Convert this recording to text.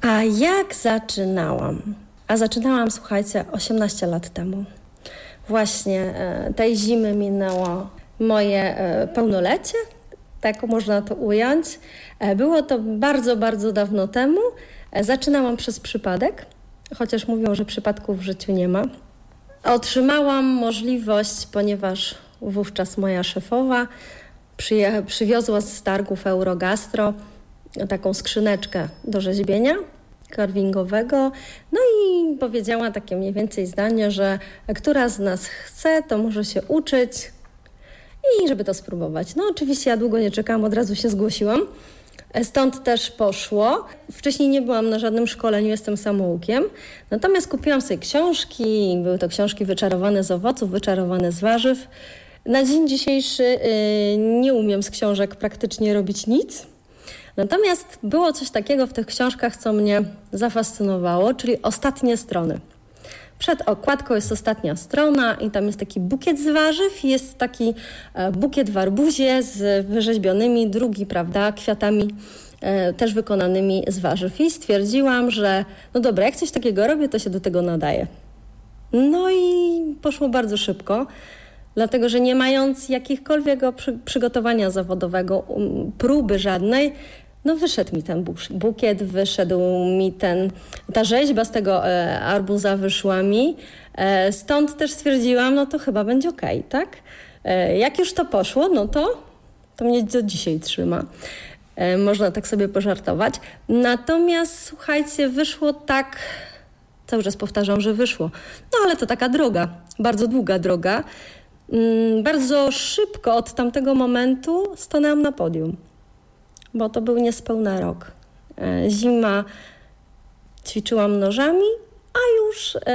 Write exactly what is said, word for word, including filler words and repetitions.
A jak zaczynałam? A zaczynałam, słuchajcie, osiemnaście lat temu. Właśnie e, tej zimy minęło moje e, pełnolecie, tak można to ująć. E, było to bardzo, bardzo dawno temu. E, zaczynałam przez przypadek, chociaż mówią, że przypadków w życiu nie ma. Otrzymałam możliwość, ponieważ wówczas moja szefowa przyje- przywiozła z targów Eurogastro taką skrzyneczkę do rzeźbienia carvingowego. No i powiedziała takie mniej więcej zdanie, że która z nas chce, to może się uczyć i żeby to spróbować. No oczywiście ja długo nie czekałam, od razu się zgłosiłam. Stąd też poszło. Wcześniej nie byłam na żadnym szkoleniu, jestem samoukiem. Natomiast kupiłam sobie książki. Były to książki wyczarowane z owoców, wyczarowane z warzyw. Na dzień dzisiejszy yy, nie umiem z książek praktycznie robić nic. Natomiast było coś takiego w tych książkach, co mnie zafascynowało, czyli ostatnie strony. Przed okładką jest ostatnia strona i tam jest taki bukiet z warzyw, jest taki e, bukiet w arbuzie z wyrzeźbionymi, drugi, prawda, kwiatami e, też wykonanymi z warzyw. I stwierdziłam, że no dobra, jak coś takiego robię, to się do tego nadaje. No i poszło bardzo szybko, dlatego że nie mając jakichkolwiek przy, przygotowania zawodowego, um, próby żadnej, no wyszedł mi ten bukiet, wyszedł mi ten, ta rzeźba z tego e, arbuza wyszła mi. E, stąd też stwierdziłam, no to chyba będzie okej, tak? E, jak już to poszło, no to, to mnie do dzisiaj trzyma. E, można tak sobie pożartować. Natomiast słuchajcie, wyszło tak, cały czas powtarzam, że wyszło. No ale to taka droga, bardzo długa droga. Mm, bardzo szybko od tamtego momentu stanęłam na podium. Bo to był niespełna rok. Zima, ćwiczyłam nożami, a już